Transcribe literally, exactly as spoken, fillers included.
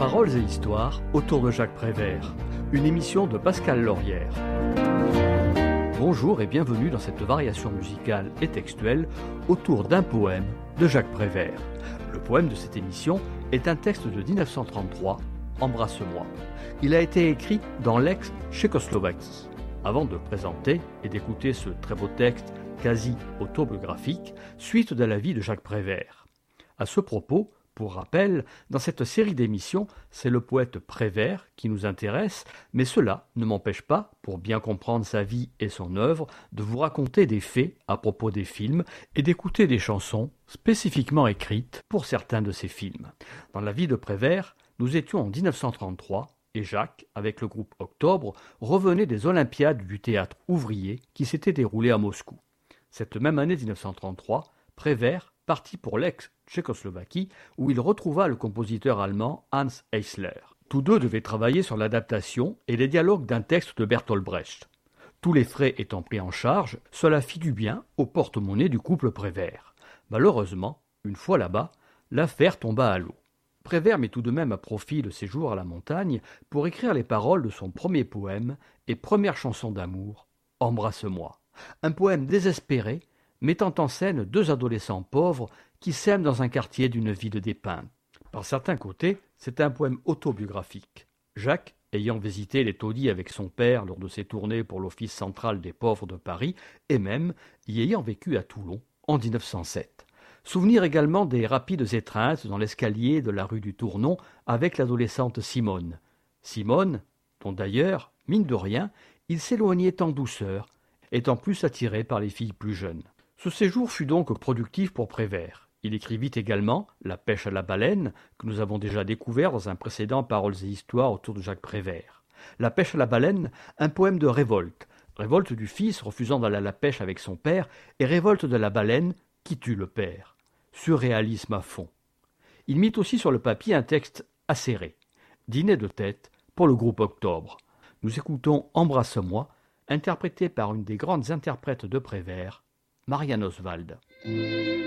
Paroles et histoires autour de Jacques Prévert, une émission de Pascal Laurière. Bonjour et bienvenue dans cette variation musicale et textuelle autour d'un poème de Jacques Prévert. Le poème de cette émission est un texte de dix-neuf cent trente-trois, Embrasse-moi. Il a été écrit dans l'ex-Tchécoslovaquie. Avant de présenter et d'écouter ce très beau texte quasi autobiographique, suite de la vie de Jacques Prévert. À ce propos, pour rappel, dans cette série d'émissions, c'est le poète Prévert qui nous intéresse, mais cela ne m'empêche pas, pour bien comprendre sa vie et son œuvre, de vous raconter des faits à propos des films et d'écouter des chansons spécifiquement écrites pour certains de ces films. Dans la vie de Prévert, nous étions en dix-neuf cent trente-trois et Jacques, avec le groupe Octobre, revenait des Olympiades du théâtre ouvrier qui s'étaient déroulées à Moscou. Cette même année dix-neuf cent trente-trois, Prévert partit pour l'ex-Tchécoslovaquie où il retrouva le compositeur allemand Hans Eisler. Tous deux devaient travailler sur l'adaptation et les dialogues d'un texte de Bertolt Brecht. Tous les frais étant pris en charge, cela fit du bien au porte-monnaie du couple Prévert. Malheureusement, une fois là-bas, l'affaire tomba à l'eau. Prévert mit tout de même à profit le séjour à la montagne pour écrire les paroles de son premier poème et première chanson d'amour, Embrasse-moi. Un poème désespéré, mettant en scène deux adolescents pauvres qui s'aiment dans un quartier d'une ville dépeinte. Par certains côtés, c'est un poème autobiographique. Jacques, ayant visité les taudis avec son père lors de ses tournées pour l'Office central des pauvres de Paris, et même y ayant vécu à Toulon en dix-neuf cent sept. Souvenir également des rapides étreintes dans l'escalier de la rue du Tournon avec l'adolescente Simone. Simone, dont d'ailleurs, mine de rien, il s'éloignait en douceur, étant plus attiré par les filles plus jeunes. Ce séjour fut donc productif pour Prévert. Il écrivit également La pêche à la baleine, que nous avons déjà découvert dans un précédent Paroles et histoires autour de Jacques Prévert. La pêche à la baleine, un poème de révolte. Révolte du fils refusant d'aller à la pêche avec son père et révolte de la baleine qui tue le père. Surréalisme à fond. Il mit aussi sur le papier un texte acéré. Dîner de tête pour le groupe Octobre. Nous écoutons Embrasse-moi, interprété par une des grandes interprètes de Prévert, Marianne Oswald.